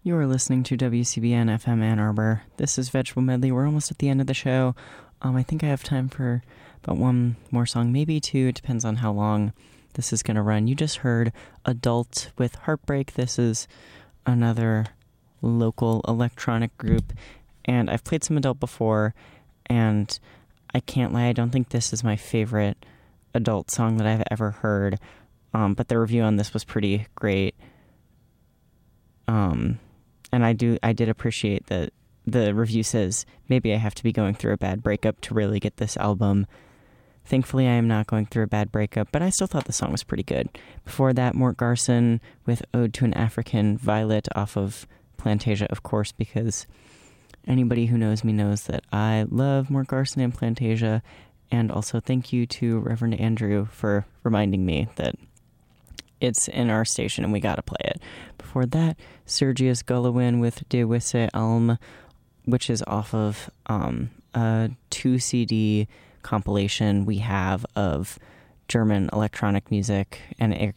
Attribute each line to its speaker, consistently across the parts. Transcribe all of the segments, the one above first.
Speaker 1: You are listening to WCBN FM Ann Arbor. This is Vegetable Medley. We're almost at the end of the show. I think I have time for about one more song, maybe two. It depends on how long this is going to run. You just heard Adult with Heartbreak. This is another local electronic group, and I've played some Adult before, and I can't lie, I don't think this is my favorite Adult song that I've ever heard, but the review on this was pretty great. And I did appreciate that the review says, maybe I have to be going through a bad breakup to really get this album. Thankfully, I am not going through a bad breakup, but I still thought the song was pretty good. Before that, Mort Garson with Ode to an African Violet off of Plantasia, of course, because anybody who knows me knows that I love Mort Garson and Plantasia, and also thank you to Reverend Andrew for reminding me that it's in our station and we gotta play it. Before that, Sergius Gullowin with De Wisse Alm, which is off of a 2-CD compilation we have of German electronic music and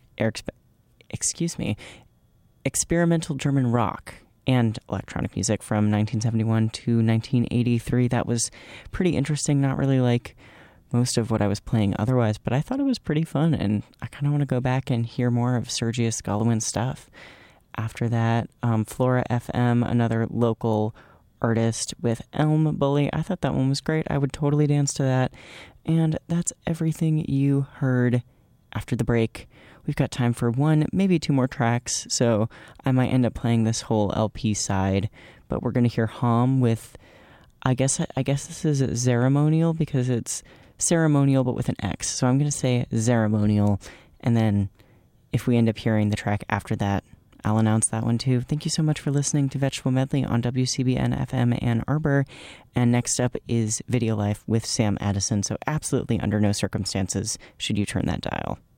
Speaker 1: experimental German rock and electronic music from 1971 to 1983. That was pretty interesting, not really like most of what I was playing otherwise, but I thought it was pretty fun, and I kind of want to go back and hear more of Sergius Gullowin's stuff. After that, Flora FM, another local artist with Elm Bully. I thought that one was great. I would totally dance to that. And that's everything you heard after the break. We've got time for one, maybe two more tracks, so I might end up playing this whole LP side, but we're going to hear Hom with, I guess this is Ceremonial, because it's ceremonial but with an X, so I'm going to say Ceremonial, and then if we end up hearing the track after that, I'll announce that one too. Thank you so much for listening to Vegetable Medley on WCBN FM Ann Arbor, and next up is Video Life with Sam Addison, so absolutely under no circumstances should you turn that dial.